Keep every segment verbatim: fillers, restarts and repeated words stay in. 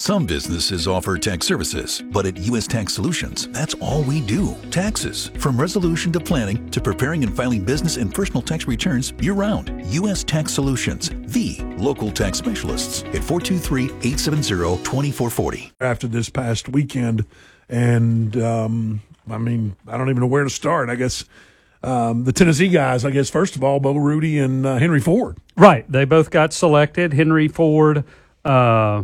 Some businesses offer tax services, but at U S Tax Solutions, that's all we do. Taxes. From resolution to planning to preparing and filing business and personal tax returns year-round. U S Tax Solutions, the local tax specialists at four two three, eight seven zero, two four four zero. After this past weekend, and um, I mean, I don't even know where to start. I guess um, the Tennessee guys, I guess, first of all, Bo Rudy and uh, Henry Ford. Right. They both got selected. Henry Ford uh,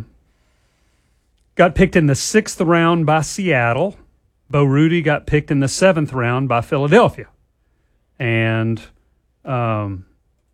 got picked in the sixth round by Seattle. Bo Rudy got picked in the seventh round by Philadelphia. And um,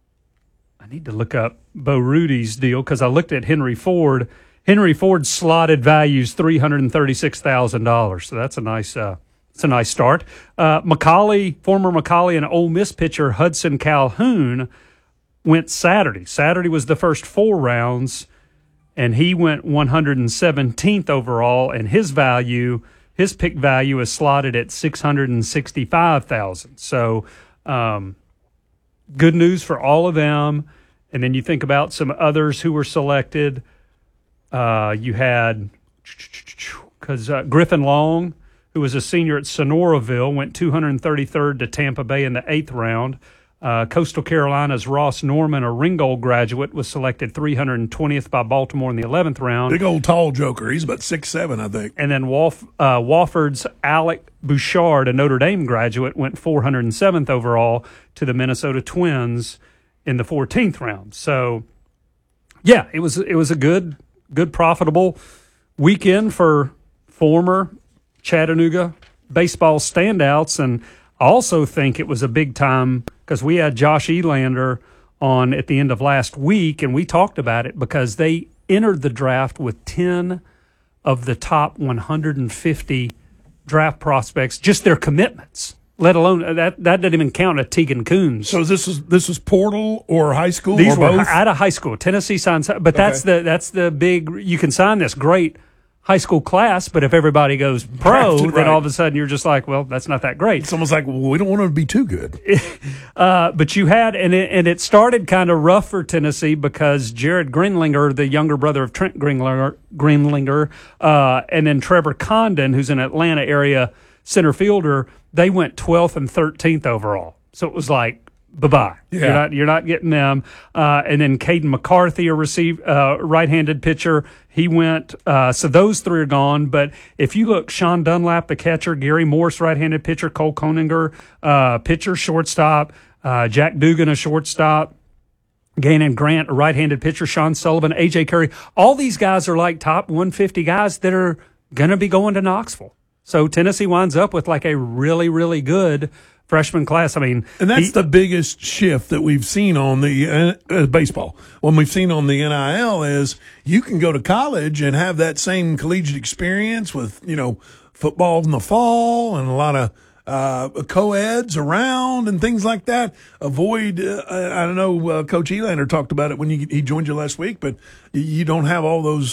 I need to look up Bo Rudy's deal because I looked at Henry Ford. Henry Ford's slotted value's three hundred thirty-six thousand dollars, so that's a nice uh, it's a nice start. Uh, McCallie, former McCallie and Ole Miss pitcher Hudson Calhoun went Saturday. Saturday was the first four rounds, and he went one hundred seventeenth overall, and his value, his pick value is slotted at six hundred sixty-five thousand dollars. So um, good news for all of them. And then you think about some others who were selected. Uh, you had because uh, Griffin Long, who was a senior at Sonoraville, went two hundred thirty-third to Tampa Bay in the eighth round. Uh, Coastal Carolina's Ross Norman, a Ringgold graduate, was selected three hundred twentieth by Baltimore in the eleventh round. Big old tall joker. He's about six seven, I think. And then Woff, uh, Wofford's Alec Bouchard, a Notre Dame graduate, went four hundred seventh overall to the Minnesota Twins in the fourteenth round. So, yeah, it was it was a good, good profitable weekend for former Chattanooga baseball standouts. And I also think it was a big time because we had Josh Elander on at the end of last week, and we talked about it because they entered the draft with ten of the top one hundred fifty draft prospects, just their commitments, let alone that that doesn't even count a Tegan Coons. So this is this was portal or high school? These or were both? out of high school. Tennessee signed, but that's Okay. the that's the big. You can sign this great high school class, but if everybody goes pro, Drafted, then right. all of a sudden you're just like, well, that's not that great. It's almost like, well, we don't want to be too good. Uh, but you had, and it, and it started kind of rough for Tennessee because Jared Greenlinger, the younger brother of Trent Greenlinger, Greenlinger uh, and then Trevor Condon, who's an Atlanta area center fielder, they went twelfth and thirteenth overall. So it was like, bye-bye. Yeah. You're not, you're not getting them. Uh, and then Caden McCarthy, a receive, uh, right-handed pitcher, he went. Uh, so those three are gone. But if you look, Sean Dunlap, the catcher, Gary Morse, right-handed pitcher, Cole Koninger, uh, pitcher, shortstop, uh, Jack Dugan, a shortstop, Gannon Grant, a right-handed pitcher, Sean Sullivan, A J Curry. All these guys are like top one hundred fifty guys that are going to be going to Knoxville. So Tennessee winds up with like a really, really good freshman class. I mean, And that's he, the biggest shift that we've seen on the uh, uh, baseball. When we've seen on the N I L is you can go to college and have that same collegiate experience with, you know, football in the fall and a lot of uh, co-eds around and things like that. Avoid, uh, I don't know, uh, Coach Elander talked about it when you, he joined you last week, but you don't have all those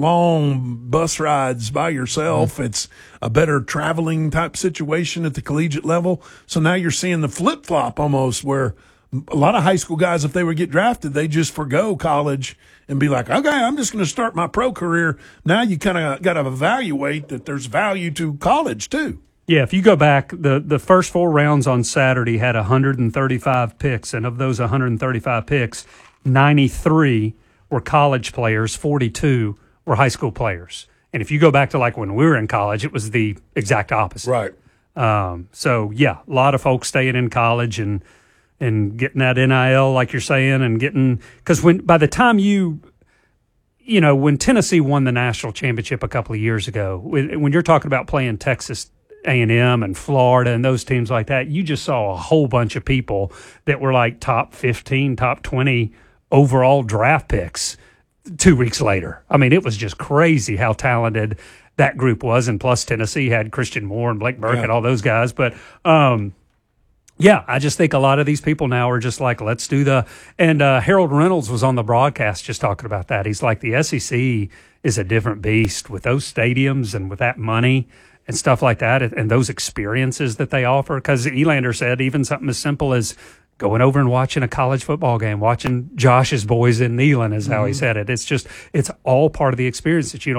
long bus rides by yourself. Mm-hmm. It's a better traveling type situation at the collegiate level. So now you're seeing the flip-flop almost where a lot of high school guys, if they would get drafted, they just forgo college and be like, okay, I'm just going to start my pro career. Now you kind of got to evaluate that there's value to college too. Yeah, if you go back, the, the first four rounds on Saturday had one hundred thirty-five picks, and of those one hundred thirty-five picks, ninety-three were college players, forty-two were high school players. And if you go back to like when we were in college, it was the exact opposite. Right. Um, so, yeah, a lot of folks staying in college and and getting that N I L, like you're saying, and getting – because when by the time you – you know, when Tennessee won the national championship a couple of years ago, when, when you're talking about playing Texas – A and M and Florida and those teams like that, you just saw a whole bunch of people that were like top fifteen, top twenty overall draft picks two weeks later. I mean, it was just crazy how talented that group was. And plus Tennessee had Christian Moore and Blake Burke yeah. and all those guys. But, um, yeah, I just think a lot of these people now are just like, let's do the – and uh, Harold Reynolds was on the broadcast just talking about that. He's like, the S E C is a different beast with those stadiums and with that money and stuff like that, and those experiences that they offer. Because Elander said even something as simple as going over and watching a college football game, watching Josh's boys in Neyland is how mm-hmm. he said it. It's just, it's all part of the experience that you don't